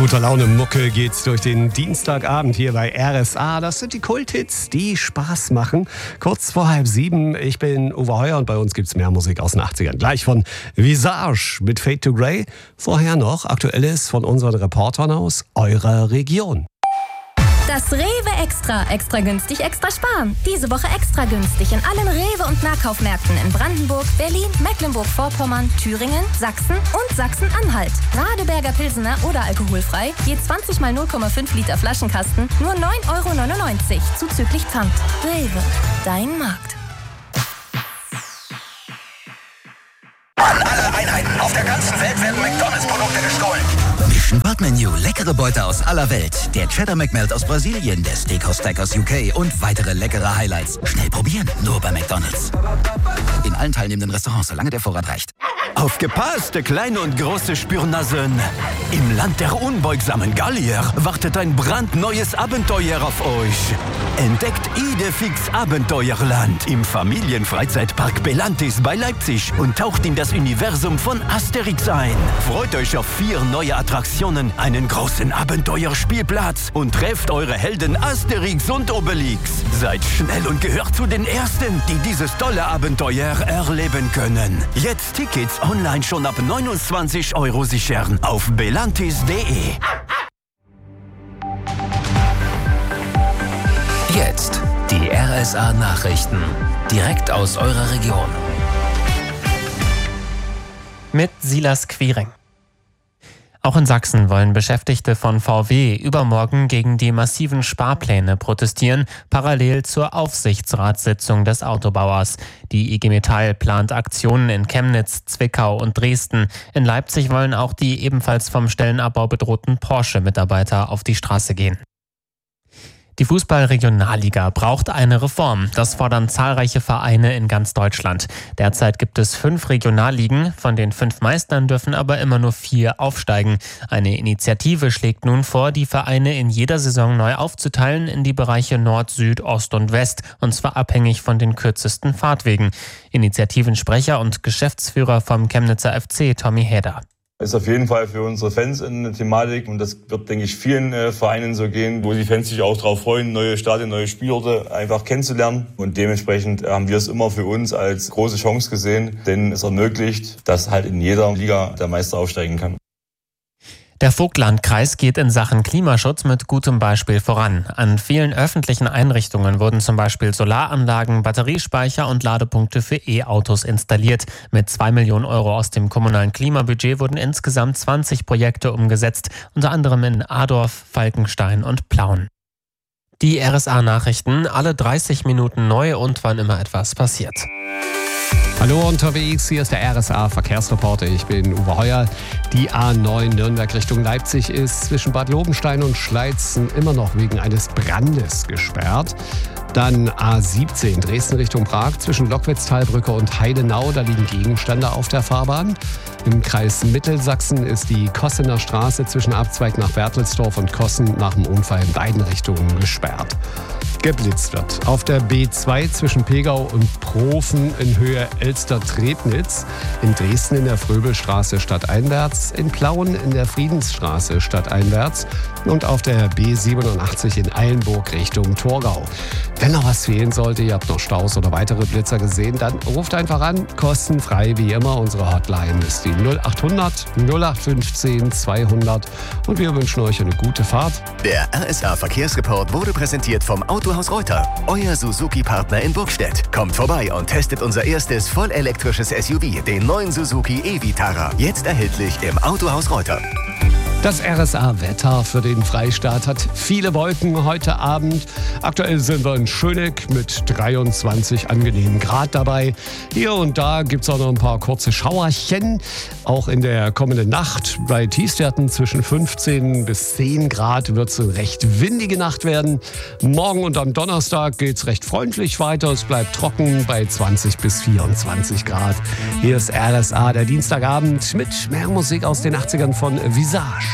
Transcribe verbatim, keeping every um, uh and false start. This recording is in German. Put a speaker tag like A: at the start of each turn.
A: Guter Laune Mucke geht's durch den Dienstagabend hier bei R S A. Das sind die Kulthits, die Spaß machen. Kurz vor halb sieben, ich bin Uwe Heuer und bei uns gibt's mehr Musik aus den achtzigern. Gleich von Visage mit Fade to Grey. Vorher noch Aktuelles von unseren Reportern aus eurer Region.
B: Das Rewe Extra. Extra günstig, extra sparen. Diese Woche extra günstig in allen Rewe- und Nahkaufmärkten in Brandenburg, Berlin, Mecklenburg-Vorpommern, Thüringen, Sachsen und Sachsen-Anhalt. Radeberger Pilsener oder alkoholfrei, je zwanzig mal null Komma fünf Liter Flaschenkasten, nur neun Euro neunundneunzig, zuzüglich Pfand. Rewe, dein Markt.
C: An alle Einheiten auf der ganzen Welt werden McDonalds-Produkte gestohlen.
D: Mission Bordmenü, leckere Beute aus aller Welt. Der Cheddar McMelt aus Brasilien, der Steakhouse Stack aus U K und weitere leckere Highlights. Schnell probieren, nur bei McDonalds. In allen teilnehmenden Restaurants, solange der Vorrat reicht.
E: Aufgepasst, kleine und große Spürnasen. Im Land der unbeugsamen Gallier wartet ein brandneues Abenteuer auf euch. Entdeckt Idefix Abenteuerland im Familienfreizeitpark Belantis bei Leipzig und taucht in das Universum von Asterix ein. Freut euch auf vier neue Attraktionen, einen großen Abenteuerspielplatz und trefft eure Helden Asterix und Obelix. Seid schnell und gehört zu den Ersten, die dieses tolle Abenteuer erleben können. Jetzt Tickets online schon ab neunundzwanzig Euro sichern auf belantis punkt de.
D: Jetzt die R S A Nachrichten. Direkt aus eurer Region.
F: Mit Silas Quiring. Auch in Sachsen wollen Beschäftigte von V W übermorgen gegen die massiven Sparpläne protestieren, parallel zur Aufsichtsratssitzung des Autobauers. Die I G Metall plant Aktionen in Chemnitz, Zwickau und Dresden. In Leipzig wollen auch die ebenfalls vom Stellenabbau bedrohten Porsche-Mitarbeiter auf die Straße gehen. Die Fußball-Regionalliga braucht eine Reform. Das fordern zahlreiche Vereine in ganz Deutschland. Derzeit gibt es fünf Regionalligen. Von den fünf Meistern dürfen aber immer nur vier aufsteigen. Eine Initiative schlägt nun vor, die Vereine in jeder Saison neu aufzuteilen in die Bereiche Nord, Süd, Ost und West. Und zwar abhängig von den kürzesten Fahrtwegen. Initiativensprecher und Geschäftsführer vom Chemnitzer F C, Tommy Heder.
G: Ist auf jeden Fall für unsere Fans eine Thematik und das wird, denke ich, vielen äh, Vereinen so gehen, wo die Fans sich auch darauf freuen, neue Stadien, neue Spielorte einfach kennenzulernen. Und dementsprechend haben wir es immer für uns als große Chance gesehen, denn es ermöglicht, dass halt in jeder Liga der Meister aufsteigen kann.
F: Der Vogtlandkreis geht in Sachen Klimaschutz mit gutem Beispiel voran. An vielen öffentlichen Einrichtungen wurden zum Beispiel Solaranlagen, Batteriespeicher und Ladepunkte für E-Autos installiert. Mit zwei Millionen Euro aus dem kommunalen Klimabudget wurden insgesamt zwanzig Projekte umgesetzt, unter anderem in Adorf, Falkenstein und Plauen. Die R S A-Nachrichten, alle dreißig Minuten neu und wann immer etwas passiert.
A: Hallo unterwegs, hier ist der R S A Verkehrsreporter. Ich bin Uwe Heuer. Die A neun Nürnberg Richtung Leipzig ist zwischen Bad Lobenstein und Schleizen immer noch wegen eines Brandes gesperrt. Dann A siebzehn Dresden Richtung Prag zwischen Lockwitztalbrücke und Heidenau. Da liegen Gegenstände auf der Fahrbahn. Im Kreis Mittelsachsen ist die Kossener Straße zwischen Abzweig nach Bertelsdorf und Kossen nach dem Unfall in beiden Richtungen gesperrt. Geblitzt wird auf der B zwei zwischen Pegau und Profen in Höhe Elster-Trebnitz, in Dresden in der Fröbelstraße stadteinwärts, in Plauen in der Friedensstraße stadteinwärts und auf der B siebenundachtzig in Eilenburg Richtung Torgau. Wenn noch was fehlen sollte, ihr habt noch Staus oder weitere Blitzer gesehen, dann ruft einfach an, kostenfrei wie immer. Unsere Hotline ist die null acht hundert null acht fünfzehn zweihundert und wir wünschen euch eine gute Fahrt.
C: Der R S A Verkehrsreport wurde präsentiert vom Autohaus Reuter, euer Suzuki-Partner in Burgstedt. Kommt vorbei und testet unser erstes vollelektrisches S U V, den neuen Suzuki e-Vitara. Jetzt erhältlich im Autohaus Reuter.
A: Das R S A-Wetter für den Freistaat hat viele Wolken heute Abend. Aktuell sind wir in Schöneck mit dreiundzwanzig angenehmen Grad dabei. Hier und da gibt es auch noch ein paar kurze Schauerchen. Auch in der kommenden Nacht bei Tiefstwerten zwischen fünfzehn bis zehn Grad wird es eine recht windige Nacht werden. Morgen und am Donnerstag geht es recht freundlich weiter. Es bleibt trocken bei zwanzig bis vierundzwanzig Grad. Hier ist R S A, der Dienstagabend mit mehr Musik aus den achtzigern von Visage.